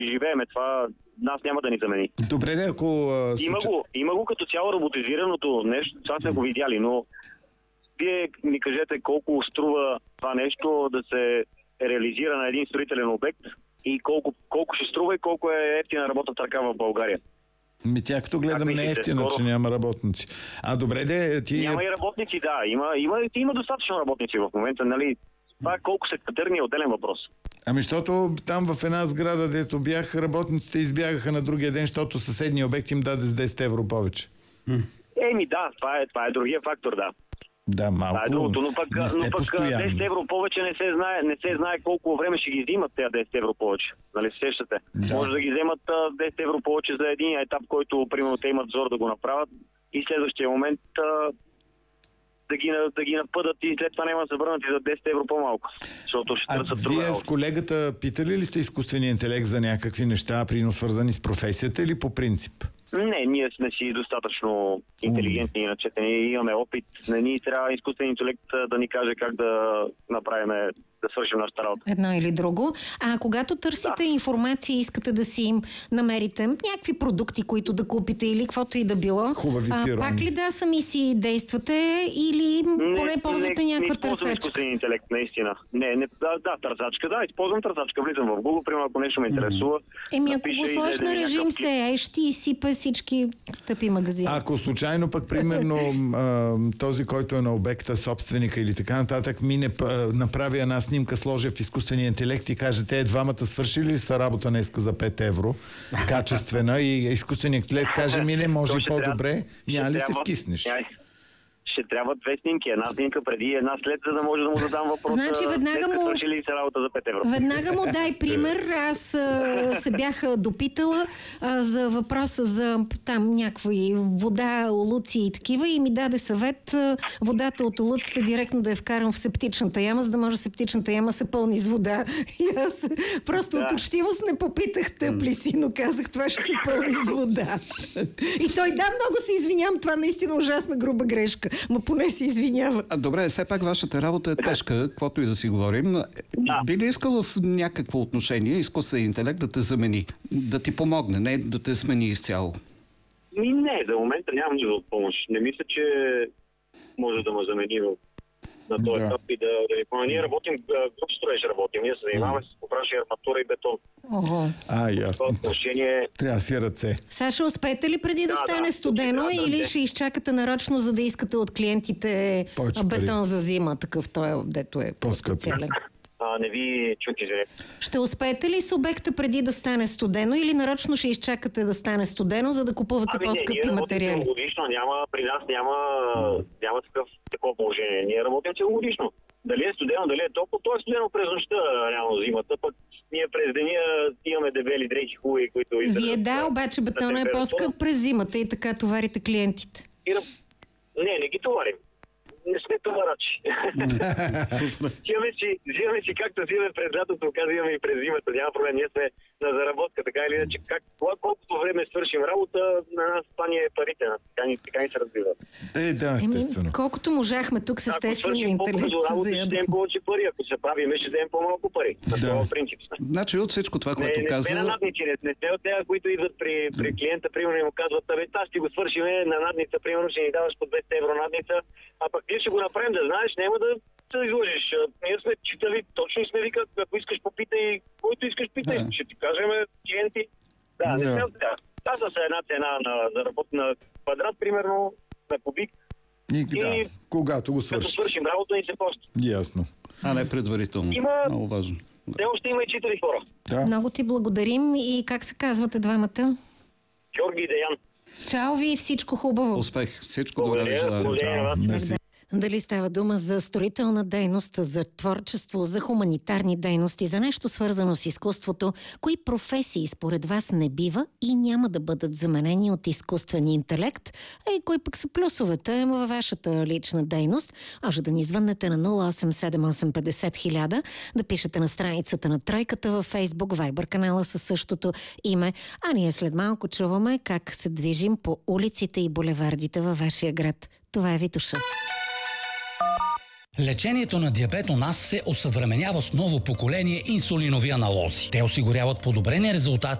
живееме. Това нас няма да ни замени. Добре, ако... Има го като цяло роботизираното нещо, това сме го видяли, но вие ми кажете колко струва това нещо да се реализира на един строителен обект и колко ще струва и колко е ефтина работната ръка в България. Тя като гледам не е ефтина, че няма работници. Добре, Няма и работници, да. Има достатъчно работници в момента, нали? Това колко се катърни е отделен въпрос. Защото там в една сграда, дето бях, работниците избягаха на другия ден, защото съседния обект им даде с 10 евро повече. Да, това е другия фактор, да. Да, малко. Това е другото, но пък 10 евро повече не се знае колко време ще ги взимат тези 10 евро повече. Нали се сещате? Да. Може да ги вземат 10 евро повече за един етап, който примерно те имат зор да го направят и следващия момент да ги напъдат и след това няма да се върнат и за 10 евро по-малко. Защото ще търсят друга. Вие с колегата питали ли сте изкуствения интелект за някакви неща, прино свързани с професията или по принцип? Не, ние сме си достатъчно интелигентни и начетени, имаме опит. Не ни трябва изкуствен интелект да ни каже как да направим, да свършим нашата работа. Едно или друго. Когато търсите информация, искате да си им намерите някакви продукти, които да купите или каквото и да било. Хубави пирони. Пак ли сами си действате или поне ползвате някаква търсачка? Не използвам изкуствен интелект, наистина. Търсачка, използвам търсачка. Влизам в Google, примерно, ако нещо ме интересува. Ако го сложиш на режим се, ще изсипа всички тъпи магазини. Ако случайно пък, примерно, този, който е на обекта, собственика или така нататък, направи една снимка, сложи в изкуствения интелект и каже, те двамата свършили ли са работа днеска за 5 евро, качествена, и изкуственият интелект каже, може по-добре, няма ли се вкиснеш? Ще трябва две снимки. Една снимка преди и една след, за да може да му задам въпроса. Значи свършили са работа за 5 евро. Веднага му дай пример. Аз се бях допитала за въпроса за там някакви вода, улуци и такива и ми даде съвет водата от улуците директно да я вкарам в септичната яма, за да може септичната яма се пълни с вода. И аз просто от учтивост не попитах тъп ли си, но казах, това ще се пълни с вода. И той, много се извинявам, това наистина ужасна груба грешка. Ма поне се извинява. Добре, все пак вашата работа е тежка, каквото и да си говорим. Би ли искал в някакво отношение изкуствен интелект да те замени? Да ти помогне, не да те смени изцяло? Не, за момента нямам нужда от помощ. Не мисля, че може да ме замени на този етап и да ви. Ние работим, груп строеж работим. Ние се занимаваме с попраши арматура и бетон. Ясно. Трябва да си ръце. Саша, успеете ли преди да стане студено или ще изчакате нарочно, за да искате от клиентите бетон за зима, такъв той, дето е по-специален? Не ви чух, извинете. Ще успеете ли с обекта преди да стане студено или нарочно ще изчакате да стане студено, за да купувате по-скъпи материали? Целогодишно, при нас няма такова положение. Ние работим целогодишно. Дали е студено, дали е топло, то е студено през нощта, реално зимата, пък ние през деня имаме дебели дрехи хубави, които... Вие обаче бетона е по-скъп през зимата и така товарите клиентите. Не ги товарим. Не сме товарачи. Взимаме си както взимаме през лятото, имаме и през зимата. Няма проблем. Ние сме на заработка, така или иначе. Колкото време свършим работа, на нас това ни е парите. Така ни се разбива. Естествено. Колкото можахме тук с естествения интелект се заедно. Ще дадем повече пари. Ако се правим, ще дадем по-малко пари. На това принцип. Значи от всичко това, което казва... Не сме на надници. Не сме от тези, които идват при клиента, примерно и му казват, аз ще го свършим на надница, примерно ще ни даваш по 200 евро надница, а пък ти ще го направим, да знаеш, няма да се изложиш. Ние сме читави, точно сме викат, ако искаш попитай, който искаш питай. Ще ти кажем клиенти. Не сме от тях. Аз съм една цена за работа на квадрат, примерно, на кубик. И когато го свършим. Като свършим работа и се пост. Ясно. Не предварително. Много важно. Все още има и читави хора. Много ти благодарим и как се казвате двамата? Георги и Деян. Чао ви и всичко хубаво. Успех. Всичко добре. Мерси. Дали става дума за строителна дейност, за творчество, за хуманитарни дейности, за нещо свързано с изкуството, кои професии според вас не бива и няма да бъдат заменени от изкуствения интелект, и кои пък са плюсовете във вашата лична дейност? Може да ни звъннете на 087850 да пишете на страницата на Тройката във Фейсбук, Вайбър канала със същото име, а ние след малко чуваме как се движим по улиците и булевардите във вашия град. Това е Витоша. Лечението на диабет у нас се осъвременява с ново поколение инсулинови аналози. Те осигуряват подобрени резултати